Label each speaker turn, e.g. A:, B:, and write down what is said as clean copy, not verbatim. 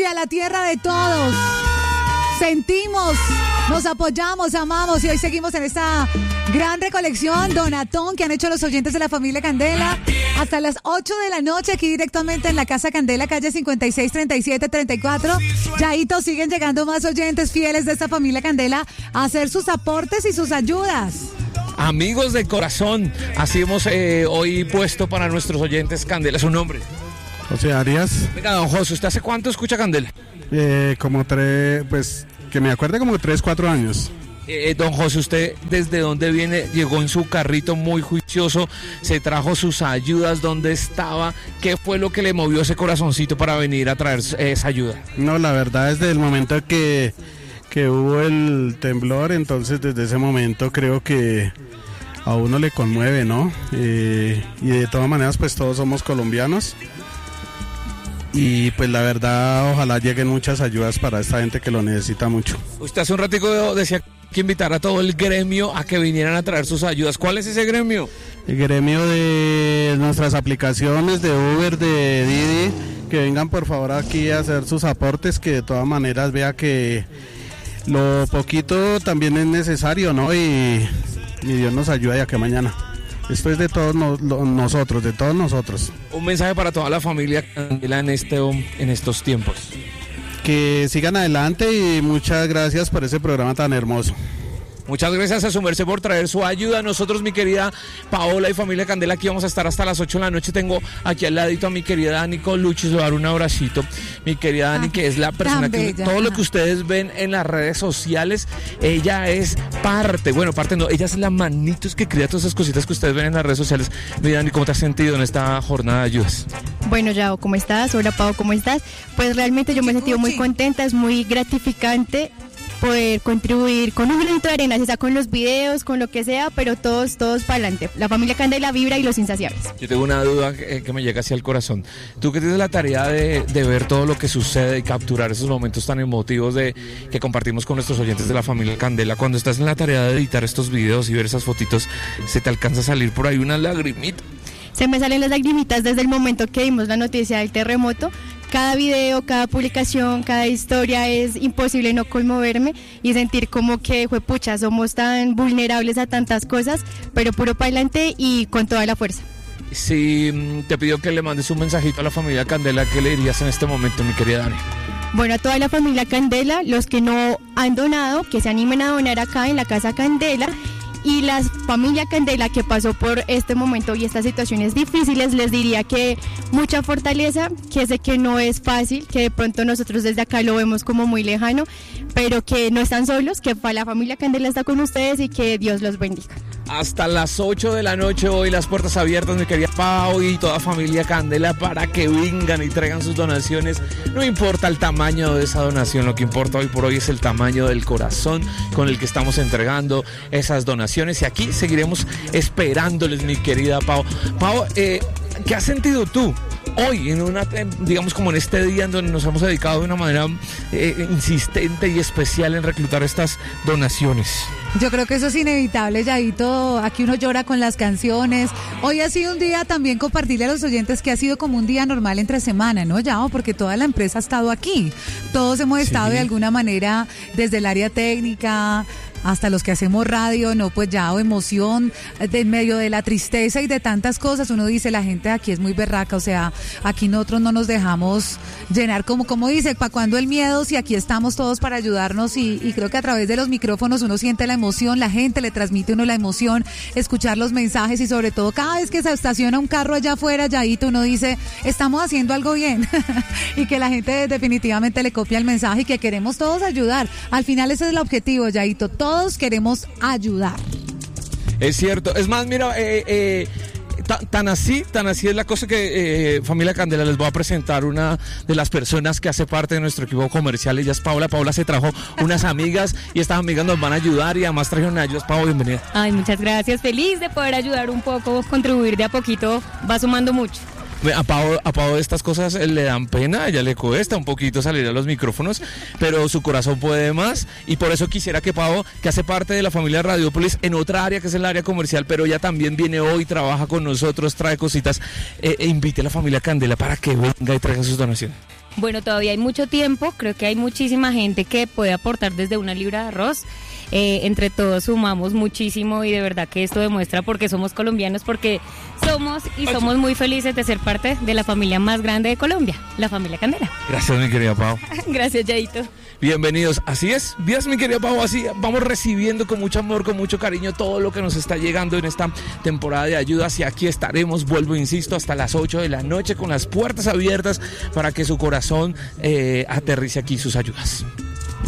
A: Colombia, la tierra de todos. Sentimos, nos apoyamos, amamos y hoy seguimos en esta gran recolección, donatón que han hecho los oyentes de la familia Candela hasta las 8 de la noche aquí directamente en la Casa Candela, calle 56 37 34. Yaito, siguen llegando más oyentes fieles de esta familia Candela a hacer sus aportes y sus ayudas.
B: Amigos de corazón, así hemos hoy puesto para nuestros oyentes Candela. ¿Su nombre?
C: José Arias.
B: Venga, don José, ¿usted hace cuánto escucha Candela?
C: Como 3, pues que me acuerde, como 3, 4 años.
B: Don José, ¿usted desde dónde viene? Llegó en su carrito muy juicioso, se trajo sus ayudas, ¿dónde estaba? ¿Qué fue lo que le movió ese corazoncito para venir a traer esa ayuda?
C: No, la verdad, desde el momento que hubo el temblor, entonces desde ese momento creo que a uno le conmueve, ¿no? Y de todas maneras, pues todos somos colombianos. Y pues la verdad, ojalá lleguen muchas ayudas para esta gente que lo necesita mucho.
B: Usted hace un ratico decía que invitar a todo el gremio a que vinieran a traer sus ayudas. ¿Cuál es ese gremio?
C: El gremio de nuestras aplicaciones, de Uber, de Didi, que vengan por favor aquí a hacer sus aportes, que de todas maneras vea que lo poquito también es necesario, ¿no? Y Dios nos ayuda de aquí a mañana. Esto es de todos nosotros, de todos nosotros.
B: Un mensaje para toda la familia Candela en estos tiempos.
C: Que sigan adelante y muchas gracias por ese programa tan hermoso.
B: Muchas gracias a su merced por traer su ayuda. Nosotros, mi querida Paola y familia Candela, aquí vamos a estar hasta las 8 de la noche. Tengo aquí al ladito a mi querida Dani Colucci, les voy a dar un abracito. Mi querida Dani, que es la persona que todo lo que ustedes ven en las redes sociales, ella es parte no, ella es la manitos que crea todas esas cositas que ustedes ven en las redes sociales. Mi Dani, ¿cómo te has sentido en esta jornada de ayudas?
D: Bueno, Yao, ¿cómo estás? Hola, Pau, ¿cómo estás? Pues realmente yo me he sentido muy contenta, es muy gratificante poder contribuir con un granito de arena, ya sea con los videos, con lo que sea, pero todos para adelante. La familia Candela vibra y los insaciables.
B: Yo tengo una duda que me llega hacia el corazón. Tú que tienes la tarea de ver todo lo que sucede y capturar esos momentos tan emotivos que compartimos con nuestros oyentes de la familia Candela, cuando estás en la tarea de editar estos videos y ver esas fotitos, ¿se te alcanza a salir por ahí una lagrimita?
D: Se me salen las lagrimitas desde el momento que vimos la noticia del terremoto. Cada video, cada publicación, cada historia es imposible no conmoverme y sentir como que, juepucha, somos tan vulnerables a tantas cosas, pero puro para adelante y con toda la fuerza.
B: Si te pido que le mandes un mensajito a la familia Candela, ¿qué le dirías en este momento, mi querida Dani?
D: Bueno, a toda la familia Candela, los que no han donado, que se animen a donar acá en la Casa Candela. Y la familia Candela que pasó por este momento y estas situaciones difíciles, les diría que mucha fortaleza, que sé que no es fácil, que de pronto nosotros desde acá lo vemos como muy lejano, pero que no están solos, que la familia Candela está con ustedes y que Dios los bendiga.
B: Hasta las 8 de la noche hoy, las puertas abiertas, mi querida Pau y toda familia Candela, para que vengan y traigan sus donaciones. No importa el tamaño de esa donación, lo que importa hoy por hoy es el tamaño del corazón con el que estamos entregando esas donaciones. Y aquí seguiremos esperándoles, mi querida Pau. Pau, ¿qué has sentido tú hoy, digamos como en este día en donde nos hemos dedicado de una manera insistente y especial en reclutar estas donaciones?
A: Yo creo que eso es inevitable, Yaito. Aquí uno llora con las canciones. Hoy ha sido un día también compartirle a los oyentes que ha sido como un día normal entre semana, ¿no, Yao? Porque toda la empresa ha estado aquí. Todos hemos estado de alguna manera desde el área técnica hasta los que hacemos radio, ¿no? Pues ya emoción en medio de la tristeza y de tantas cosas. Uno dice, la gente de aquí es muy berraca, o sea, aquí nosotros no nos dejamos llenar como dice, ¿para cuándo el miedo? Si aquí estamos todos para ayudarnos y creo que a través de los micrófonos uno siente la emoción, la gente le transmite a uno la emoción, escuchar los mensajes y sobre todo cada vez que se estaciona un carro allá afuera, Yaito, uno dice, estamos haciendo algo bien y que la gente definitivamente le copia el mensaje y que queremos todos ayudar. Al final ese es el objetivo, Yaito, todos queremos ayudar.
B: Es cierto, es más, mira, tan así es la cosa que familia Candela, les voy a presentar una de las personas que hace parte de nuestro equipo comercial. Ella es Paula. Paula se trajo unas amigas y estas amigas nos van a ayudar y además trajeron ayudas. Paula, bienvenida.
E: Ay, muchas gracias, feliz de poder ayudar un poco, contribuir de a poquito, va sumando mucho.
B: A Pau estas cosas le dan pena, a ella le cuesta un poquito salir a los micrófonos, pero su corazón puede más y por eso quisiera que Pau, que hace parte de la familia Radiopolis en otra área que es el área comercial, pero ella también viene hoy, trabaja con nosotros, trae cositas, invite a la familia Candela para que venga y traiga sus donaciones.
E: Bueno, todavía hay mucho tiempo, creo que hay muchísima gente que puede aportar desde 1 libra de arroz. Entre todos sumamos muchísimo y de verdad que esto demuestra porque somos colombianos, porque somos muy felices de ser parte de la familia más grande de Colombia, la familia Candela.
B: Gracias, mi querida Pau.
E: Gracias, Yaito.
B: Bienvenidos, así es, vías mi querida Pau, así vamos recibiendo con mucho amor, con mucho cariño todo lo que nos está llegando en esta temporada de ayudas y aquí estaremos, vuelvo, insisto, hasta las 8 de la noche con las puertas abiertas para que su corazón aterrice aquí sus ayudas.